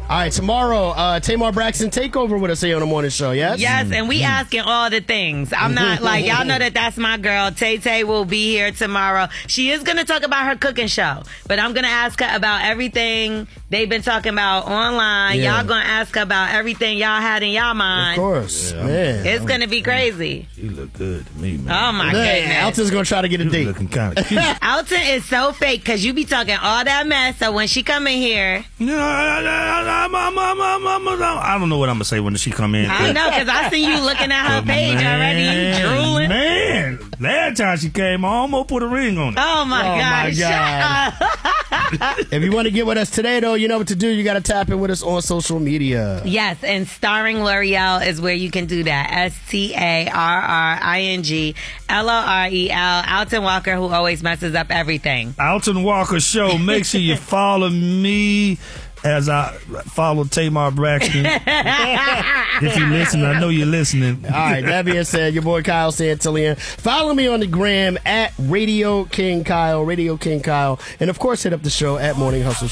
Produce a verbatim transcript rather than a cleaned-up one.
All right, tomorrow, uh, Tamar Braxton takeover with us here on the morning show, yes? Yes, and we asking all the things. I'm not like, y'all know that that's my girl. Tay Tay will be here tomorrow. She is going to talk about her cooking show, but I'm going to ask her about everything they've been talking about online. Yeah. Y'all going to ask her about everything y'all had in y'all mind. Of course, Yeah, man. It's going to be crazy. She look good to me, man. Oh, my Man, goodness. Alton's going to try to get a You date. looking kind of cute. Alton is so fake because you be talking all that mess, so when she come in here, You know, I, I, I, I'm, I'm, I'm, I'm, I'm, I'm, I don't know what I'm gonna say when she come in. I know because I see you looking at her page already, you drooling. Man, last time she came, I almost put a ring on it. Oh my Oh, God! my Shut up. If you want to get with us today, though, you know what to do. You got to tap in with us on social media. Yes, and starring L'Oreal is where you can do that. S T A R R I N G L O R E L. Alton Walker, who always messes up everything. Alton Walker Show. Make sure you follow me as I follow Tamar Braxton. If you listen, I know you're listening. All right, that being said, your boy Kyle Santillian. Follow me on the gram at Radio King Kyle, Radio King Kyle. And, of course, hit up the show at Morning Hustle